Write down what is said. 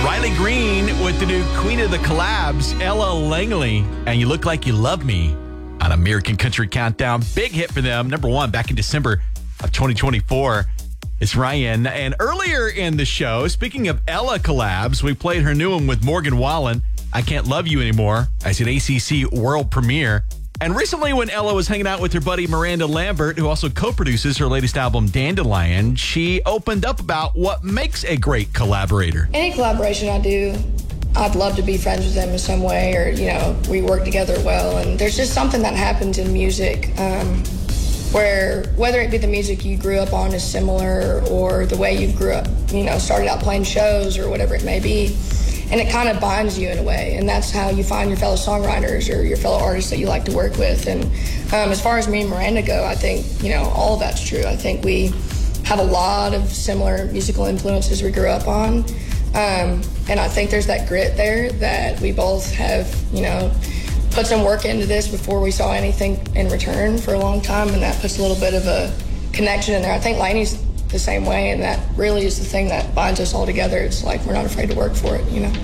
Riley Green with the new Queen of the Collabs, Ella Langley, and You Look Like You Love Me on American Country Countdown. Big hit for them. Number one back in December of 2024. It's Ryan. And earlier in the show, speaking of Ella collabs, we played her new one with Morgan Wallen, I Can't Love You Anymore, as an ACC world premiere. And recently when Ella was hanging out with her buddy Miranda Lambert, who also co-produces her latest album, Dandelion, she opened up about what makes a great collaborator. Any collaboration I do, I'd love to be friends with them in some way, or, we work together well. And there's just something that happens in music where whether it be the music you grew up on is similar, or the way you grew up, started out playing shows or whatever it may be, and it kind of binds you in a way. And that's how you find your fellow songwriters or your fellow artists that you like to work with. And as far as me and Miranda go, I think, all of that's true. I think we have a lot of similar musical influences we grew up on. And I think there's that grit there that we both have, put some work into this before we saw anything in return for a long time. And that puts a little bit of a connection in there. I think Lainey's the same way, and that really is the thing that binds us all together. It's like we're not afraid to work for it,